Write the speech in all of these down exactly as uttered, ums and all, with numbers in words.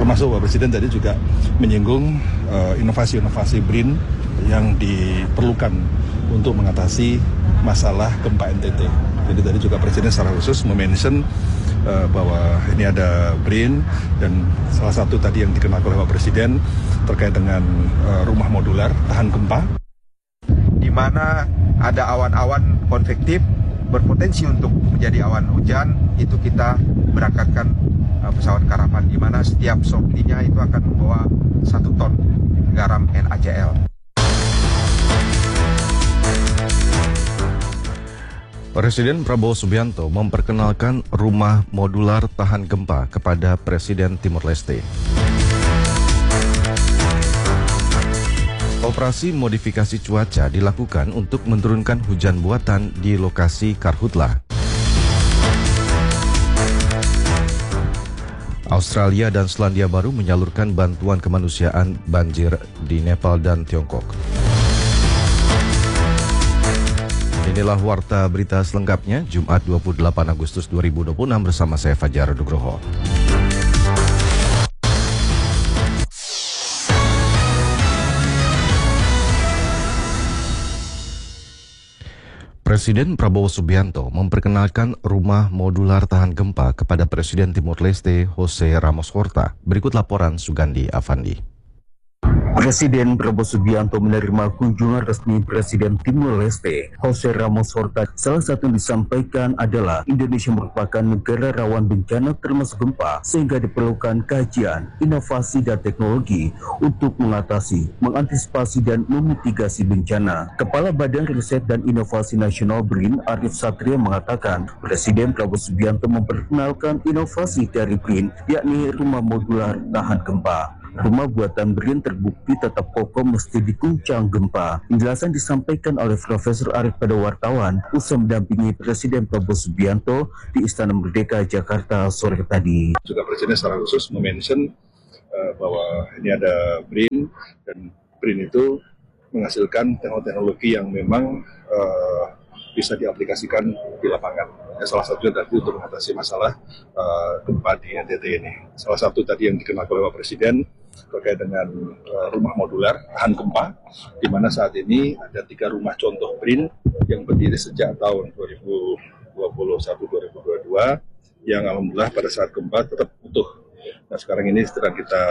termasuk Bapak Presiden tadi juga menyinggung uh, inovasi-inovasi BRIN yang diperlukan untuk mengatasi masalah gempa N T T. Jadi tadi juga Presiden secara khusus memention uh, bahwa ini ada BRIN dan salah satu tadi yang dikenal oleh Bapak Presiden terkait dengan uh, rumah modular tahan gempa. Di mana ada awan-awan konvektif berpotensi untuk menjadi awan hujan, itu kita berangkatkan uh, pesawat karavan di mana setiap sortinya itu akan membawa satu ton garam N A C L. Presiden Prabowo Subianto memperkenalkan rumah modular tahan gempa kepada Presiden Timor Leste. Operasi modifikasi cuaca dilakukan untuk menurunkan hujan buatan di lokasi Karhutla. Australia dan Selandia Baru menyalurkan bantuan kemanusiaan banjir di Nepal dan Tiongkok. Inilah warta berita selengkapnya Jumat dua puluh delapan Agustus dua ribu dua puluh enam bersama saya Fajar Nugroho. Presiden Prabowo Subianto memperkenalkan rumah modular tahan gempa kepada Presiden Timor Leste Jose Ramos Horta. Berikut laporan Sugandi Afandi. Presiden Prabowo Subianto menerima kunjungan resmi Presiden Timor Leste Jose Ramos Horta. Salah satu yang disampaikan adalah Indonesia merupakan negara rawan bencana termasuk gempa, sehingga diperlukan kajian, inovasi dan teknologi untuk mengatasi, mengantisipasi dan memitigasi bencana. Kepala Badan Riset dan Inovasi Nasional BRIN Arif Satria mengatakan Presiden Prabowo Subianto memperkenalkan inovasi dari BRIN, yakni rumah modular tahan gempa. Rumah buatan BRIN terbukti tetap kokoh meski diguncang gempa. Penjelasan disampaikan oleh Profesor Arif pada wartawan usai mendampingi Presiden Prabowo Subianto di Istana Merdeka, Jakarta sore tadi. Juga Presiden secara khusus memention uh, bahwa ini ada BRIN dan BRIN itu menghasilkan teknologi yang memang uh, bisa diaplikasikan di lapangan. Ya, salah satunya tadi untuk mengatasi masalah uh, gempa di N T T ini. Salah satu tadi yang dikenal oleh Bapak Presiden terkait dengan uh, rumah modular tahan gempa, di mana saat ini ada tiga rumah contoh BRIN yang berdiri sejak tahun dua ribu dua puluh satu dua ribu dua puluh dua yang alhamdulillah pada saat gempa tetap utuh. Nah sekarang ini sedang kita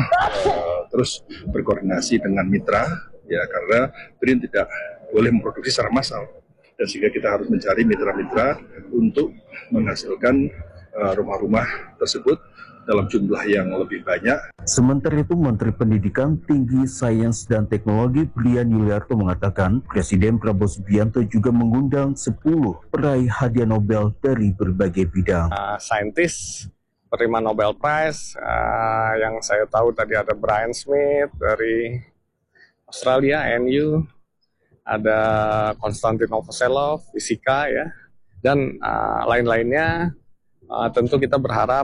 uh, terus berkoordinasi dengan mitra, ya karena BRIN tidak boleh memproduksi secara massal. Dan sehingga kita harus mencari mitra-mitra untuk menghasilkan uh, rumah-rumah tersebut dalam jumlah yang lebih banyak. Sementara itu, Menteri Pendidikan Tinggi, Sains dan Teknologi Brian Yuliarto mengatakan Presiden Prabowo Subianto juga mengundang sepuluh peraih hadiah Nobel dari berbagai bidang. Uh, saintis penerima Nobel Prize, uh, yang saya tahu tadi ada Brian Smith dari Australia, N U, ada Konstantin Novoselov, fisika ya, dan uh, lain-lainnya. Uh, tentu kita berharap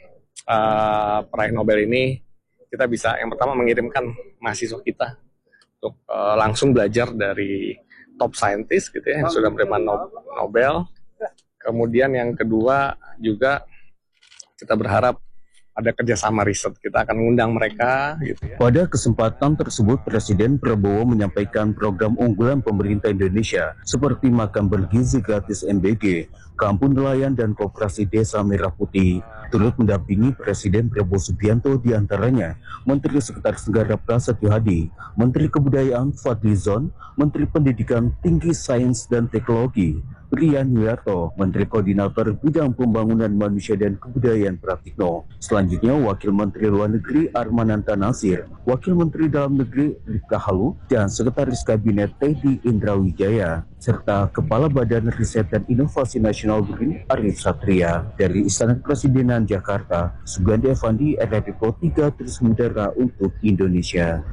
uh, peraih Nobel ini kita bisa yang pertama mengirimkan mahasiswa kita untuk uh, langsung belajar dari top scientist gitu ya yang sudah menerima no- Nobel. Kemudian yang kedua juga kita berharap ada kerjasama riset, kita akan mengundang mereka gitu ya. Pada kesempatan tersebut, Presiden Prabowo menyampaikan program unggulan pemerintah Indonesia seperti makan bergizi gratis M B G, Kampung Nelayan dan Koperasi Desa Merah Putih. Turut mendampingi Presiden Prabowo Subianto diantaranya Menteri Sekretaris Negara Prasetyo Hadi, Menteri Kebudayaan Fadlizon, Menteri Pendidikan Tinggi Sains dan Teknologi Brian Yuliarto, Menteri Koordinator Bidang Pembangunan Manusia dan Kebudayaan Pratikno. Selanjutnya Wakil Menteri Luar Negeri Armananta Nasir, Wakil Menteri Dalam Negeri Rifka Halu, dan Sekretaris Kabinet Teddy Indrawijaya, serta Kepala Badan Riset dan Inovasi Nasional BRIN Arif Satria. Dari Istana Kepresidenan Jakarta, Sugandi Afandi, R R I Pro tiga Terus Mudara untuk Indonesia.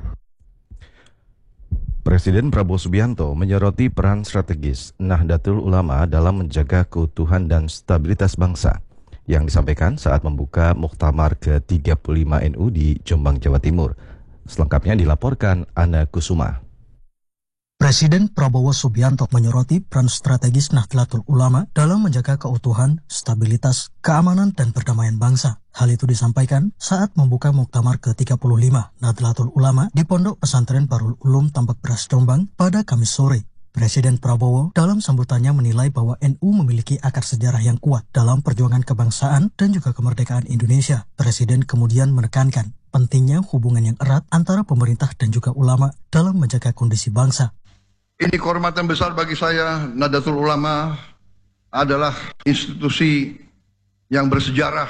Presiden Prabowo Subianto menyoroti peran strategis Nahdlatul Ulama dalam menjaga keutuhan dan stabilitas bangsa yang disampaikan saat membuka Muktamar ke tiga puluh lima N U di Jombang, Jawa Timur. Selengkapnya dilaporkan Ana Kusuma. Presiden Prabowo Subianto menyoroti peran strategis Nahdlatul Ulama dalam menjaga keutuhan, stabilitas, keamanan, dan perdamaian bangsa. Hal itu disampaikan saat membuka Muktamar ke tiga puluh lima Nahdlatul Ulama di Pondok Pesantren Darul Ulum Tambak Beras Jombang pada Kamis sore. Presiden Prabowo dalam sambutannya menilai bahwa N U memiliki akar sejarah yang kuat dalam perjuangan kebangsaan dan juga kemerdekaan Indonesia. Presiden kemudian menekankan pentingnya hubungan yang erat antara pemerintah dan juga ulama dalam menjaga kondisi bangsa. Ini kehormatan besar bagi saya. Nahdlatul Ulama adalah institusi yang bersejarah,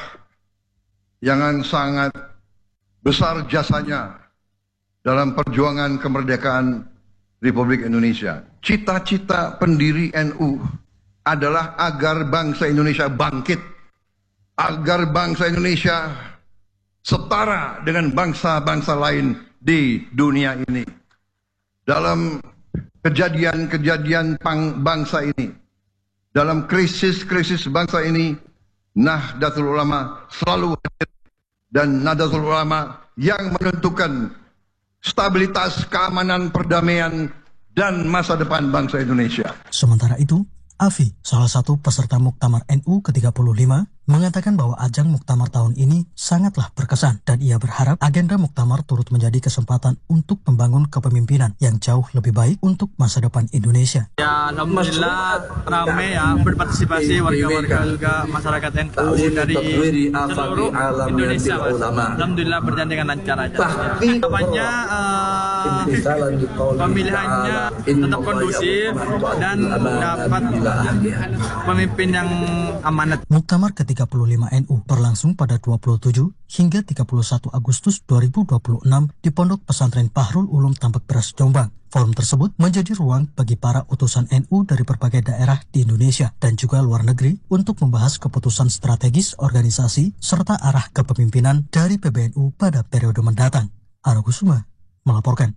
yang sangat besar jasanya dalam perjuangan kemerdekaan Republik Indonesia. Cita-cita pendiri N U adalah agar bangsa Indonesia bangkit, agar bangsa Indonesia setara dengan bangsa-bangsa lain di dunia ini. Dalam kejadian-kejadian bangsa ini, dalam krisis-krisis bangsa ini, Nahdlatul Ulama selalu hadir, dan Nahdlatul Ulama yang menentukan stabilitas, keamanan, perdamaian, dan masa depan bangsa Indonesia. Sementara itu, Afi, salah satu peserta Muktamar N U ke tiga puluh lima, mengatakan bahwa ajang Muktamar tahun ini sangatlah berkesan dan ia berharap agenda Muktamar turut menjadi kesempatan untuk membangun kepemimpinan yang jauh lebih baik untuk masa depan Indonesia. Ya, alhamdulillah ramai ya berpartisipasi warga-warga juga masyarakat N U dari seluruh Indonesia. Alhamdulillah berjalan dengan lancar aja. Harapannya uh, pemilihannya tetap kondusif dan dapat pemimpin yang amanat. Muktamar ke tiga puluh lima N U berlangsung pada dua puluh tujuh hingga tiga puluh satu Agustus dua ribu dua puluh enam di Pondok Pesantren Darul Ulum Tambak Beras Jombang. Forum tersebut menjadi ruang bagi para utusan N U dari berbagai daerah di Indonesia dan juga luar negeri untuk membahas keputusan strategis organisasi serta arah kepemimpinan dari P B N U pada periode mendatang. Aragusuma melaporkan.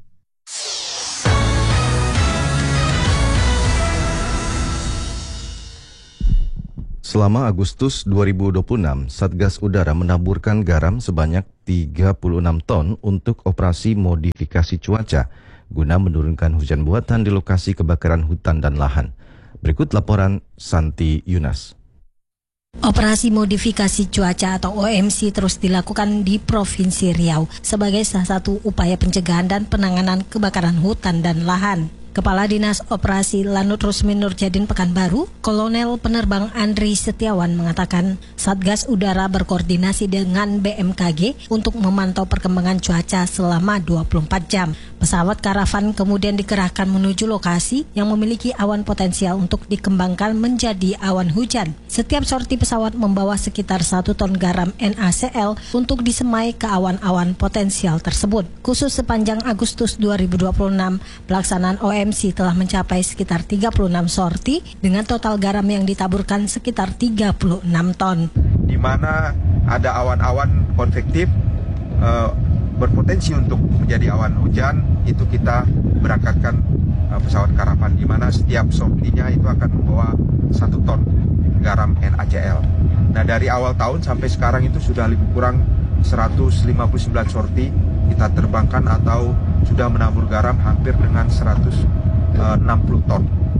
Selama Agustus dua ribu dua puluh enam, Satgas Udara menaburkan garam sebanyak tiga puluh enam ton untuk operasi modifikasi cuaca guna menurunkan hujan buatan di lokasi kebakaran hutan dan lahan. Berikut laporan Santi Yunas. Operasi modifikasi cuaca atau O M C terus dilakukan di Provinsi Riau sebagai salah satu upaya pencegahan dan penanganan kebakaran hutan dan lahan. Kepala Dinas Operasi Lanut Rusmin Nurjadin Pekanbaru, Kolonel Penerbang Andri Setiawan mengatakan Satgas Udara berkoordinasi dengan B M K G untuk memantau perkembangan cuaca selama dua puluh empat jam. Pesawat karavan kemudian dikerahkan menuju lokasi yang memiliki awan potensial untuk dikembangkan menjadi awan hujan. Setiap sorti pesawat membawa sekitar satu ton garam N A C L untuk disemai ke awan-awan potensial tersebut. Khusus sepanjang Agustus dua ribu dua puluh enam, pelaksanaan O M C telah mencapai sekitar tiga puluh enam sorti dengan total garam yang ditaburkan sekitar tiga puluh enam ton. Di mana ada awan-awan konvektif uh, berpotensi untuk menjadi awan hujan, itu kita berangkatkan uh, pesawat karavan di mana setiap sortinya itu akan membawa satu ton garam N A C L. Nah, dari awal tahun sampai sekarang itu sudah lebih kurang seratus lima puluh sembilan sorti kita terbangkan atau sudah menabur garam hampir dengan seratus enam puluh ton.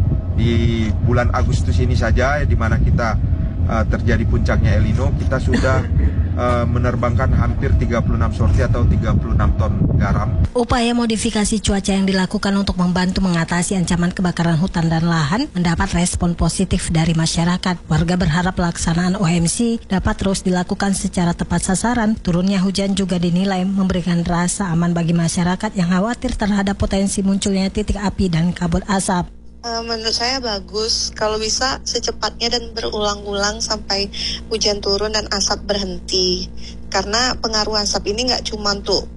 Di bulan Agustus ini saja, di mana kita uh, terjadi puncaknya El Nino, kita sudah uh, menerbangkan hampir tiga puluh enam sorti atau tiga puluh enam ton garam. Upaya modifikasi cuaca yang dilakukan untuk membantu mengatasi ancaman kebakaran hutan dan lahan mendapat respon positif dari masyarakat. Warga berharap pelaksanaan O M C dapat terus dilakukan secara tepat sasaran. Turunnya hujan juga dinilai memberikan rasa aman bagi masyarakat yang khawatir terhadap potensi munculnya titik api dan kabut asap. Menurut saya bagus, kalau bisa secepatnya dan berulang-ulang sampai hujan turun dan asap berhenti. Karena pengaruh asap ini nggak cuma untuk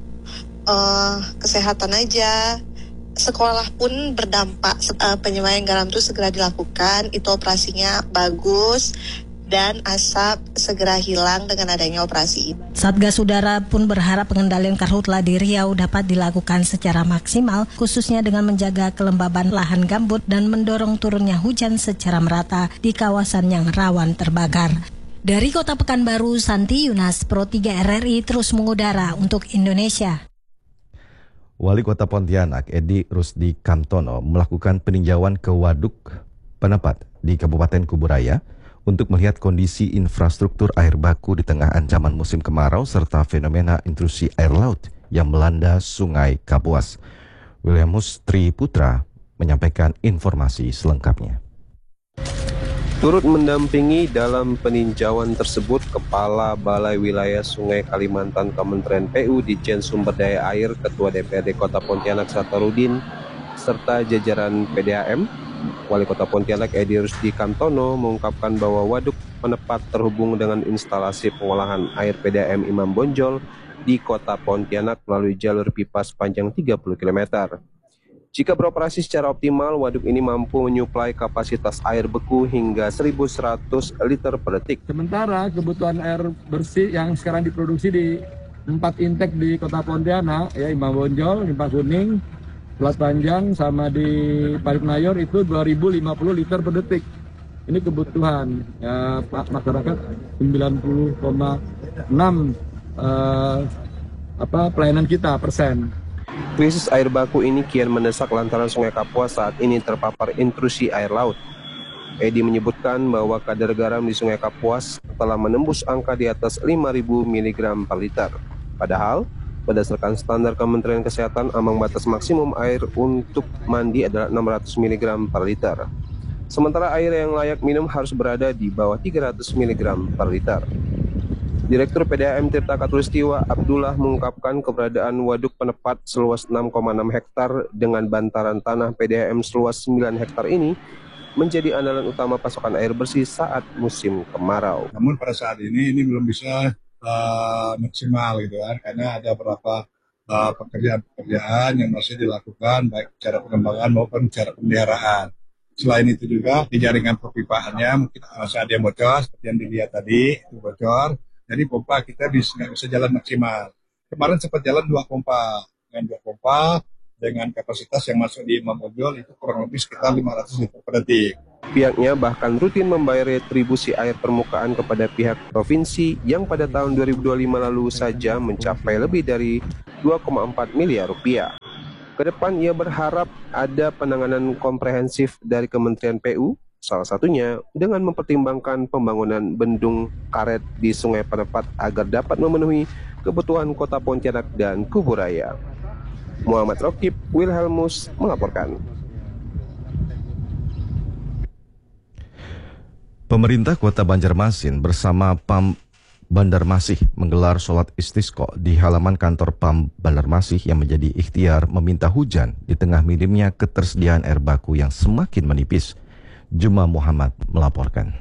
uh, kesehatan aja, sekolah pun berdampak. Uh, penyemaian garam itu segera dilakukan, itu operasinya bagus dan asap segera hilang dengan adanya operasi ini. Satgas Udara pun berharap pengendalian karhutla di Riau dapat dilakukan secara maksimal, khususnya dengan menjaga kelembaban lahan gambut dan mendorong turunnya hujan secara merata di kawasan yang rawan terbakar. Dari Kota Pekanbaru, Santi Yunas, Pro tiga R R I terus mengudara untuk Indonesia. Wali Kota Pontianak, Edi Rusdi Kamtono, melakukan peninjauan ke Waduk Penepat di Kabupaten Kuburaya untuk melihat kondisi infrastruktur air baku di tengah ancaman musim kemarau serta fenomena intrusi air laut yang melanda Sungai Kapuas. Williamus Tri Putra menyampaikan informasi selengkapnya. Turut mendampingi dalam peninjauan tersebut Kepala Balai Wilayah Sungai Kalimantan Kementerian P U Ditjen Sumber Daya Air, Ketua D P R D Kota Pontianak Satarudin, serta jajaran P D A M. Wali Kota Pontianak Edi Rusdi Kamtono mengungkapkan bahwa Waduk Penepat terhubung dengan instalasi pengolahan air P D A M Imam Bonjol di Kota Pontianak melalui jalur pipa sepanjang tiga puluh kilometer. Jika beroperasi secara optimal, waduk ini mampu menyuplai kapasitas air beku hingga seribu seratus liter per detik. Sementara kebutuhan air bersih yang sekarang diproduksi di empat intek di Kota Pontianak, ya Imam Bonjol, Limpa Kuning, Selat Panjang, sama di Parit Mayor itu dua ribu lima puluh liter per detik. Ini kebutuhan ya, masyarakat sembilan puluh koma enam eh, apa pelayanan kita persen. Krisis air baku ini kian mendesak lantaran Sungai Kapuas saat ini terpapar intrusi air laut. Edi menyebutkan bahwa kadar garam di Sungai Kapuas telah menembus angka di atas lima ribu miligram per liter. Padahal, berdasarkan standar Kementerian Kesehatan, ambang batas maksimum air untuk mandi adalah enam ratus miligram per liter. Sementara air yang layak minum harus berada di bawah tiga ratus miligram per liter. Direktur P D A M Tirta Katulistiwa Abdullah mengungkapkan keberadaan Waduk Penepat seluas enam koma enam hektar dengan bantaran tanah P D A M seluas sembilan hektar ini menjadi andalan utama pasokan air bersih saat musim kemarau. Namun pada saat ini ini belum bisa uh, maksimal gitu kan, karena ada beberapa uh, pekerjaan-pekerjaan yang masih dilakukan baik secara pengembangan maupun secara pemeliharaan. Selain itu juga di jaringan perpipaannya mungkin masih ada yang bocor seperti yang dilihat tadi itu bocor. Jadi pompa kita bisa nggak bisa jalan maksimal. Kemarin sempat jalan dua pompa, dengan dua pompa dengan kapasitas yang masuk di Imam Bonjol itu kurang lebih sekitar lima ratus liter per detik. Pihaknya bahkan rutin membayar retribusi air permukaan kepada pihak provinsi yang pada tahun dua ribu dua puluh lima lalu saja mencapai lebih dari dua koma empat miliar rupiah. Kedepan ia berharap ada penanganan komprehensif dari Kementerian P U. Salah satunya dengan mempertimbangkan pembangunan bendung karet di Sungai Penepat agar dapat memenuhi kebutuhan Kota Pontianak dan Kuburaya. Muhammad Rokib, Wilhelmus melaporkan. Pemerintah Kota Banjarmasin bersama Pam Banjarmasih menggelar sholat istisqa di halaman kantor Pam Banjarmasih yang menjadi ikhtiar meminta hujan di tengah minimnya ketersediaan air baku yang semakin menipis. Juma Muhammad melaporkan.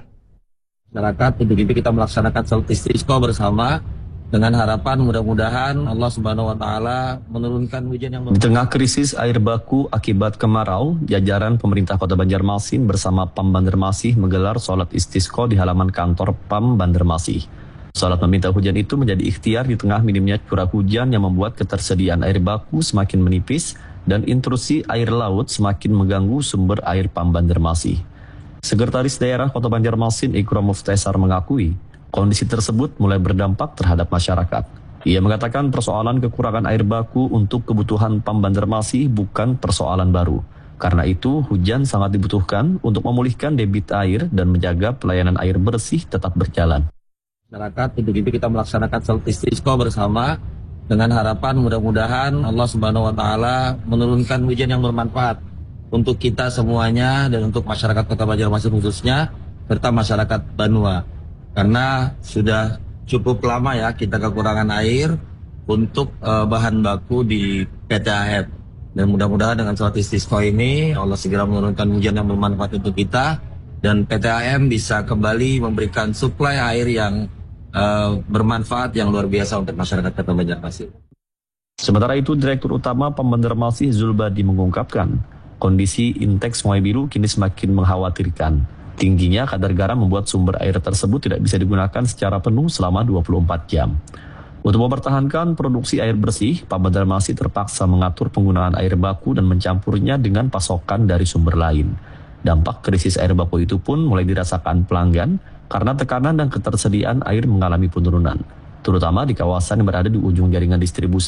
Masyarakat untuk itu kita melaksanakan sholat istisqa bersama dengan harapan mudah-mudahan Allah Subhanahu wa taala menurunkan hujan yang di tengah krisis air baku akibat kemarau. Jajaran pemerintah Kota Banjarmasin bersama Pam Banjarmasih menggelar sholat istisqa di halaman kantor Pam Banjarmasih. Sholat meminta hujan itu menjadi ikhtiar di tengah minimnya curah hujan yang membuat ketersediaan air baku semakin menipis dan intrusi air laut semakin mengganggu sumber air Pam Banjarmasih. Sekretaris Daerah Kota Banjarmasin Ikram Muftaisar mengakui kondisi tersebut mulai berdampak terhadap masyarakat. Ia mengatakan persoalan kekurangan air baku untuk kebutuhan Pam Banjarmasih bukan persoalan baru. Karena itu hujan sangat dibutuhkan untuk memulihkan debit air dan menjaga pelayanan air bersih tetap berjalan. Masyarakat untuk itu kita melaksanakan sholat istisqa bersama dengan harapan mudah-mudahan Allah Subhanahu wa taala menurunkan hujan yang bermanfaat untuk kita semuanya dan untuk masyarakat Kota Banjarmasin khususnya serta masyarakat Banua. Karena sudah cukup lama ya kita kekurangan air untuk uh, bahan baku di P T A M. Dan mudah-mudahan dengan sholat istisqa ini Allah segera menurunkan hujan yang bermanfaat untuk kita dan P T A M bisa kembali memberikan suplai air yang uh, bermanfaat yang luar biasa untuk masyarakat Kota Banjarmasin. Sementara itu Direktur Utama Pam Banjarmasih Zulbadi mengungkapkan kondisi intek Sungai Biru kini semakin mengkhawatirkan. Tingginya kadar garam membuat sumber air tersebut tidak bisa digunakan secara penuh selama dua puluh empat jam. Untuk mempertahankan produksi air bersih, Pam Banjarmasih terpaksa mengatur penggunaan air baku dan mencampurnya dengan pasokan dari sumber lain. Dampak krisis air baku itu pun mulai dirasakan pelanggan karena tekanan dan ketersediaan air mengalami penurunan, terutama di kawasan yang berada di ujung jaringan distribusi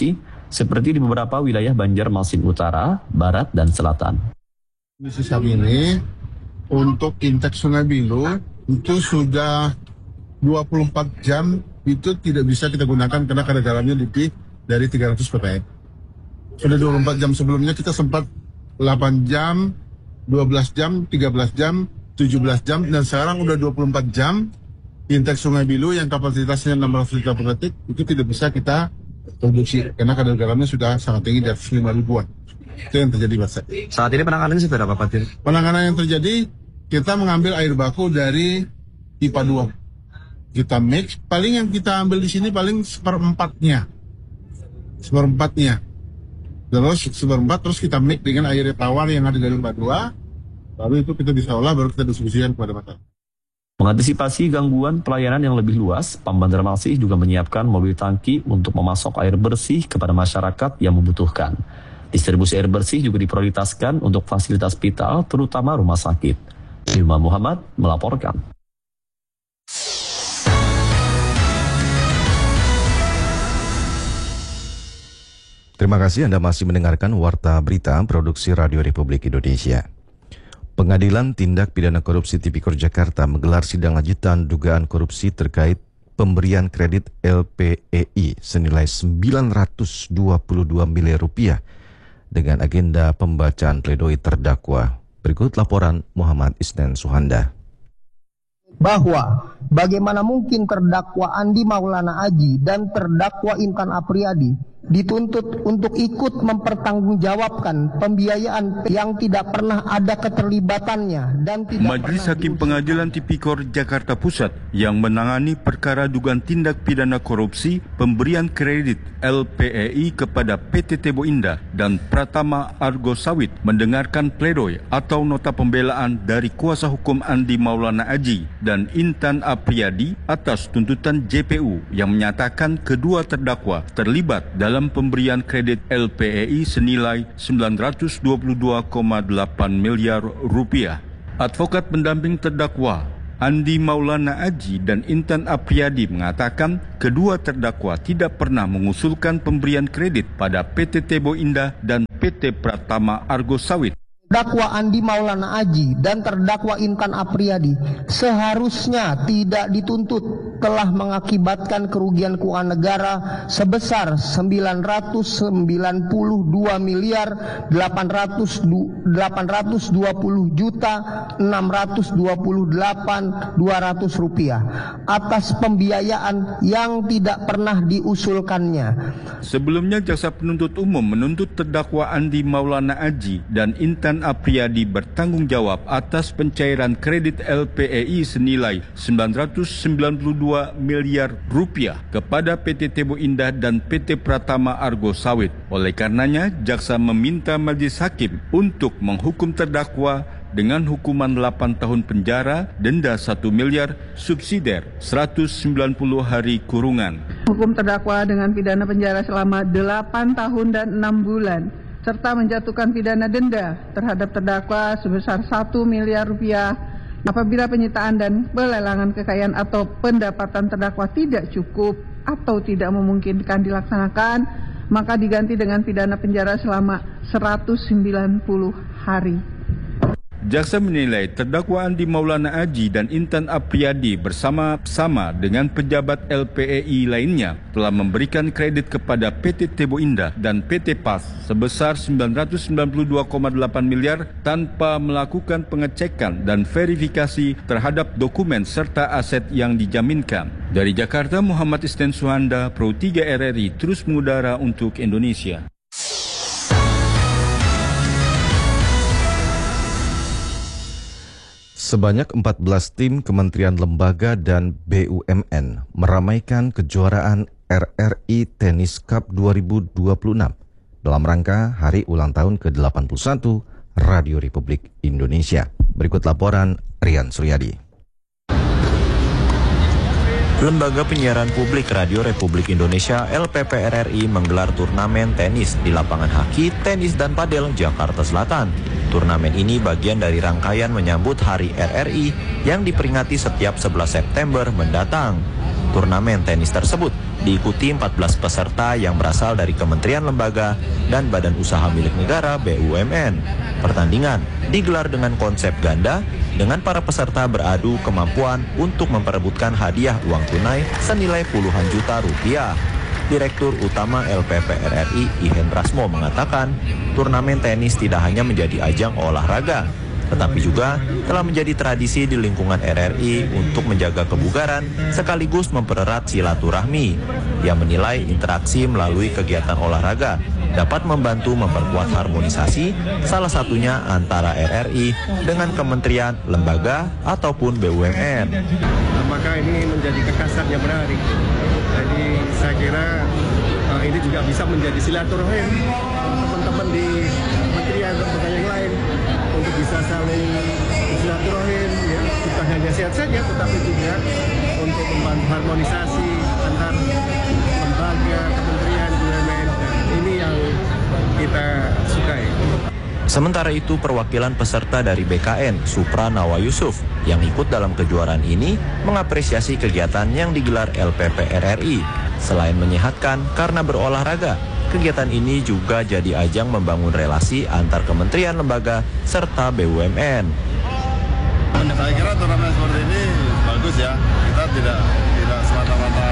seperti di beberapa wilayah Banjarmasin Utara, Barat, dan Selatan. Kondisi saat ini untuk intake Sungai Bilu itu sudah dua puluh empat jam itu tidak bisa kita gunakan karena kadar garamnya lebih dari tiga ratus ppm. Sudah dua puluh empat jam sebelumnya kita sempat delapan jam, dua belas jam, tiga belas jam, tujuh belas jam, dan sekarang udah dua puluh empat jam intake Sungai Bilu yang kapasitasnya enam ratus liter per detik itu tidak bisa kita produksi karena kadar garamnya sudah sangat tinggi, di atas lima ribuan. Itu yang terjadi Pak. Saat ini penanganannya seperti apa Pak? Penanganan yang terjadi, kita mengambil air baku dari I P A dua. Kita mix, paling yang kita ambil di sini paling seperempatnya. Seperempatnya. Terus seperempat, terus kita mix dengan air tawar yang ada dari I P A dua. Baru itu kita bisa olah, baru kita distribusikan kepada masyarakat. Mengantisipasi gangguan pelayanan yang lebih luas, Pam Banjarmasin juga menyiapkan mobil tangki untuk memasok air bersih kepada masyarakat yang membutuhkan. Distribusi air bersih juga diprioritaskan untuk fasilitas vital, terutama rumah sakit. Ilma Muhammad melaporkan. Terima kasih Anda masih mendengarkan Warta Berita Produksi Radio Republik Indonesia. Pengadilan Tindak Pidana Korupsi Tipikor Jakarta menggelar sidang lanjutan dugaan korupsi terkait pemberian kredit L P E I senilai sembilan ratus dua puluh dua miliar rupiah dengan agenda pembacaan pledoi terdakwa. Berikut laporan Muhammad Isnen Suhanda. Bahwa bagaimana mungkin terdakwa Andi Maulana Aji dan terdakwa Intan Apriyadi dituntut untuk ikut mempertanggungjawabkan pembiayaan yang tidak pernah ada keterlibatannya dan tidak Majelis Hakim Pengadilan Tipikor Jakarta Pusat yang menangani perkara dugaan tindak pidana korupsi pemberian kredit L P E I kepada P T Tebo Indah dan Pratama Argo Sawit mendengarkan pledoi atau nota pembelaan dari kuasa hukum Andi Maulana Aji dan Intan Apriyadi atas tuntutan J P U yang menyatakan kedua terdakwa terlibat dalam pemberian kredit L P E I senilai sembilan ratus dua puluh dua koma delapan miliar rupiah. Advokat pendamping terdakwa Andi Maulana Aji dan Intan Apriyadi mengatakan kedua terdakwa tidak pernah mengusulkan pemberian kredit pada P T Tebo Indah dan P T Pratama Argo Sawit. Terdakwa Andi Maulana Aji dan terdakwa Intan Apriyadi seharusnya tidak dituntut telah mengakibatkan kerugian keuangan negara sebesar sembilan ratus sembilan puluh dua miliar delapan ratus dua puluh juta enam ratus dua puluh delapan dua ratus rupiah atas pembiayaan yang tidak pernah diusulkannya. Sebelumnya jaksa penuntut umum menuntut terdakwa Andi Maulana Aji dan Intan Apriyadi bertanggung jawab atas pencairan kredit L P E I senilai sembilan ratus sembilan puluh dua miliar rupiah kepada P T Tebo Indah dan P T Pratama Argo Sawit. Oleh karenanya, jaksa meminta majelis hakim untuk menghukum terdakwa dengan hukuman delapan tahun penjara, denda satu miliar, subsidiar seratus sembilan puluh hari kurungan. Hukum terdakwa dengan pidana penjara selama delapan tahun dan enam bulan. Serta menjatuhkan pidana denda terhadap terdakwa sebesar satu miliar rupiah apabila penyitaan dan pelelangan kekayaan atau pendapatan terdakwa tidak cukup atau tidak memungkinkan dilaksanakan, maka diganti dengan pidana penjara selama seratus sembilan puluh hari. Jaksa menilai terdakwa Andi Maulana Aji dan Intan Apriyadi bersama-sama dengan pejabat L P E I lainnya telah memberikan kredit kepada P T Tebo Indah dan P T P A S sebesar sembilan ratus sembilan puluh dua koma delapan miliar tanpa melakukan pengecekan dan verifikasi terhadap dokumen serta aset yang dijaminkan. Dari Jakarta, Muhammad Isnen Suhanda, Pro tiga R R I terus mengudara untuk Indonesia. Sebanyak empat belas tim kementerian lembaga dan B U M N meramaikan kejuaraan R R I Tennis Cup dua ribu dua puluh enam dalam rangka Hari Ulang Tahun ke delapan puluh satu Radio Republik Indonesia. Berikut laporan Rian Suryadi. Lembaga Penyiaran Publik Radio Republik Indonesia L P P R R I menggelar turnamen tenis di lapangan haki, tenis dan padel Jakarta Selatan. Turnamen ini bagian dari rangkaian menyambut Hari R R I yang diperingati setiap sebelas September mendatang. Turnamen tenis tersebut diikuti empat belas peserta yang berasal dari kementerian lembaga dan badan usaha milik negara B U M N. Pertandingan digelar dengan konsep ganda, dengan para peserta beradu kemampuan untuk memperebutkan hadiah uang tunai senilai puluhan juta rupiah. Direktur Utama L P P R R I Ihan Rasmo mengatakan, turnamen tenis tidak hanya menjadi ajang olahraga, tetapi juga telah menjadi tradisi di lingkungan R R I untuk menjaga kebugaran sekaligus mempererat silaturahmi. Ia menilai interaksi melalui kegiatan olahraga dapat membantu memperkuat harmonisasi, salah satunya antara R R I dengan kementerian, lembaga, ataupun B U M N. Maka ini menjadi kekasan yang menarik. Jadi saya kira uh, ini juga bisa menjadi silaturahim teman-teman di kementerian lembaga yang lain untuk bisa saling silaturahim, ya, bukan hanya sehat saja, tetapi juga untuk membantu harmonisasi antar lembaga, kementerian, B U M N. Ini yang kita sukai. Sementara itu, perwakilan peserta dari B K N, Supra Nawa Yusuf, yang ikut dalam kejuaraan ini mengapresiasi kegiatan yang digelar L P P R R I. Selain menyehatkan karena berolahraga, kegiatan ini juga jadi ajang membangun relasi antar kementerian lembaga serta B U M N. Saya kira turnamen seperti ini bagus ya. Kita tidak tidak semata-mata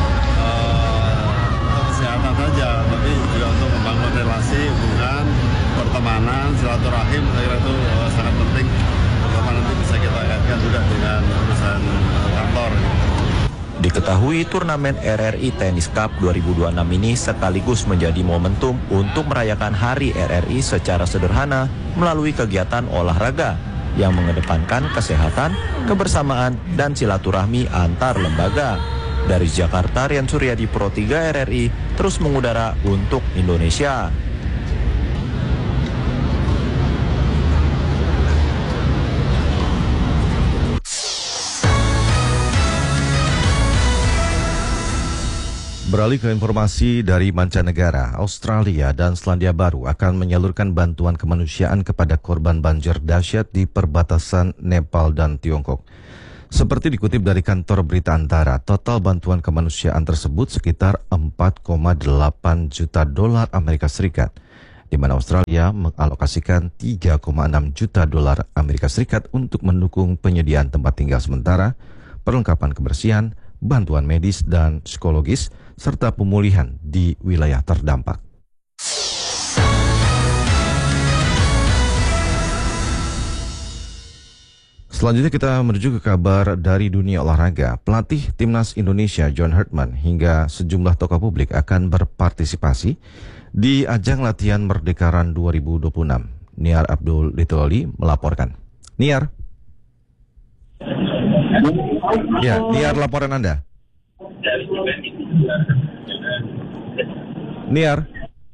uh, untuk kesehatan saja, tapi juga untuk membangun relasi, hubungan, pertemanan, silaturahim. Saya kira itu uh, sangat penting. Terutama nanti bisa kita kaitkan juga dengan urusan kantor. Diketahui turnamen R R I Tennis Cup dua ribu dua puluh enam ini sekaligus menjadi momentum untuk merayakan Hari R R I secara sederhana melalui kegiatan olahraga yang mengedepankan kesehatan, kebersamaan, dan silaturahmi antar lembaga. Dari Jakarta, Rian Suryadi, Pro tiga R R I, terus mengudara untuk Indonesia. Beralih ke informasi dari mancanegara, Australia dan Selandia Baru akan menyalurkan bantuan kemanusiaan kepada korban banjir dahsyat di perbatasan Nepal dan Tiongkok. Seperti dikutip dari kantor berita Antara, total bantuan kemanusiaan tersebut sekitar empat koma delapan juta dolar Amerika Serikat, di mana Australia mengalokasikan tiga koma enam juta dolar Amerika Serikat untuk mendukung penyediaan tempat tinggal sementara, perlengkapan kebersihan, bantuan medis dan psikologis, serta pemulihan di wilayah terdampak. Selanjutnya kita menuju ke kabar dari dunia olahraga. Pelatih Timnas Indonesia John Herdman hingga sejumlah tokoh publik akan berpartisipasi di ajang latihan Merdekaran dua ribu dua puluh enam. Niar Abdul Litoli melaporkan. Niar. Ya, Niar, laporan Anda. Niar.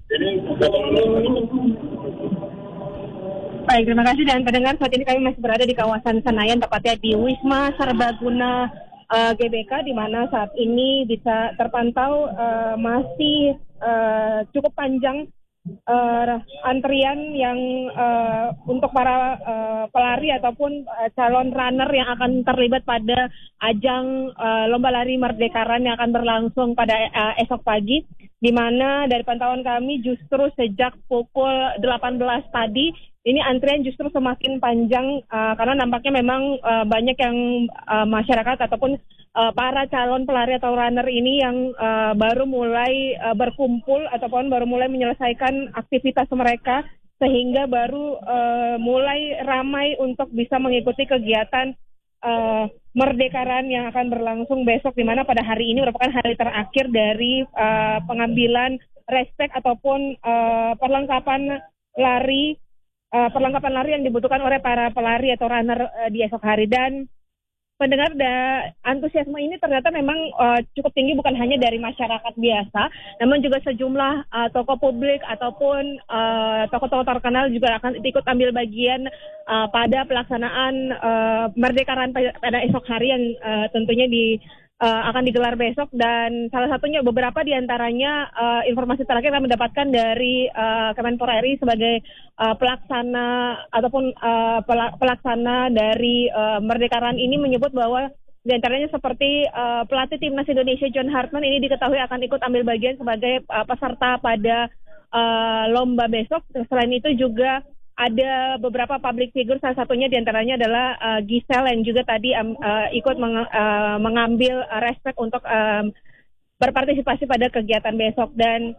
Baik, terima kasih dan pendengar, saat ini kami masih berada di kawasan Senayan, tepatnya di Wisma Serbaguna uh, G B K, di mana saat ini bisa terpantau uh, masih uh, cukup panjang uh, antrian yang uh, untuk para uh, pelari ataupun uh, calon runner yang akan terlibat pada ajang uh, lomba lari Merdekaran yang akan berlangsung pada uh, esok pagi, di mana dari pantauan kami justru sejak pukul delapan belas tadi ini antrian justru semakin panjang uh, karena nampaknya memang uh, banyak yang uh, masyarakat ataupun uh, para calon pelari atau runner ini yang uh, baru mulai uh, berkumpul ataupun baru mulai menyelesaikan aktivitas mereka, sehingga baru uh, mulai ramai untuk bisa mengikuti kegiatan uh, Merdekaran yang akan berlangsung besok, di mana pada hari ini merupakan hari terakhir dari uh, pengambilan respek ataupun uh, perlengkapan lari Uh, perlengkapan lari yang dibutuhkan oleh para pelari atau runner uh, di esok hari. Dan pendengar, da, antusiasme ini ternyata memang uh, cukup tinggi, bukan hanya dari masyarakat biasa, namun juga sejumlah uh, tokoh publik ataupun uh, tokoh-tokoh terkenal juga akan ikut ambil bagian uh, pada pelaksanaan uh, Merdekaran pada esok hari yang uh, tentunya di Uh, akan digelar besok. Dan salah satunya, beberapa di antaranya uh, informasi terakhir kami mendapatkan dari uh, Kemenpor R I sebagai uh, pelaksana ataupun uh, pelaksana dari uh, Merdekaran ini menyebut bahwa Di antaranya seperti uh, pelatih timnas Indonesia John Hartman ini diketahui akan ikut ambil bagian sebagai uh, peserta pada uh, lomba besok. Selain itu juga ada beberapa public figure, salah satunya diantaranya adalah uh, Giselle yang juga tadi um, uh, ikut meng, uh, mengambil uh, respect untuk um, berpartisipasi pada kegiatan besok. Dan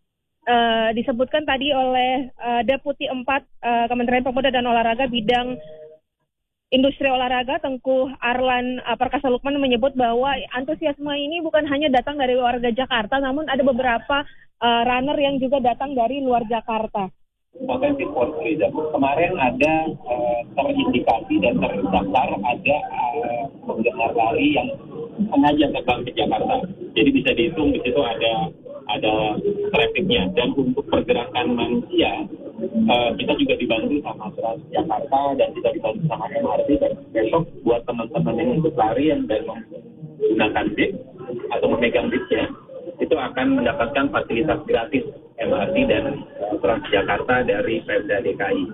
uh, disebutkan tadi oleh uh, Deputi empat uh, Kementerian Pemuda dan Olahraga bidang Industri Olahraga Tengku Arlan uh, Perkasa Lukman menyebut bahwa antusiasme ini bukan hanya datang dari warga Jakarta, namun ada beberapa uh, runner yang juga datang dari luar Jakarta. Potensi sport tourism. Kemarin ada uh, terindikasi dan terdaftar ada uh, penggemar lari yang sengaja terbang ke Jakarta. Jadi bisa dihitung di situ ada ada trafficnya. Dan untuk pergerakan manusia uh, kita juga dibantu sama Transjakarta dan kita dibantu sama M R T. Dan besok buat teman-teman yang ikut lari yang dan menggunakan bis atau memegang bisnya, itu akan mendapatkan fasilitas gratis M R T dan Transjakarta dari Pemda D K I.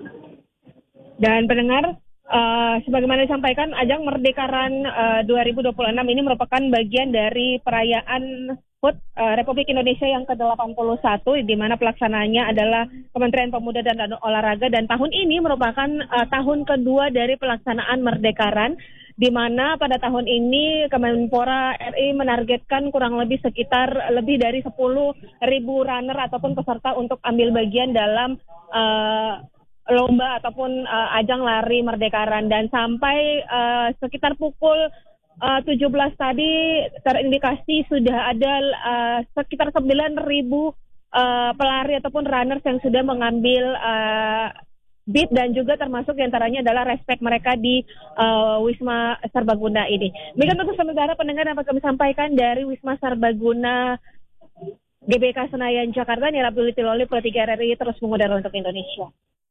Dan pendengar, uh, sebagaimana disampaikan, ajang Merdekaran uh, dua ribu dua puluh enam ini merupakan bagian dari perayaan H U T uh, Republik Indonesia yang ke delapan puluh satu, di mana pelaksananya adalah Kementerian Pemuda dan Olahraga, dan tahun ini merupakan uh, tahun kedua dari pelaksanaan Merdekaran, di mana pada tahun ini Kemenpora R I menargetkan kurang lebih sekitar lebih dari sepuluh ribu runner ataupun peserta untuk ambil bagian dalam uh, lomba ataupun uh, ajang lari Merdekaran. Dan sampai uh, sekitar pukul uh, tujuh belas tadi terindikasi sudah ada uh, sekitar sembilan ribu uh, pelari ataupun runners yang sudah mengambil uh, bid, dan juga termasuk diantaranya adalah respect mereka di uh, Wisma Serbaguna ini. Demikian untuk sementara pendengar dapat kami sampaikan dari Wisma Serbaguna G B K Senayan Jakarta. Nira Abdul Tiloli, Pro tiga R R I terus mengudara untuk Indonesia.